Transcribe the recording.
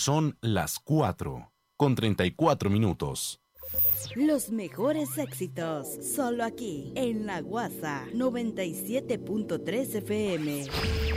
Son las 4:34. Los mejores éxitos, solo aquí, en La Guasa 97.3 FM.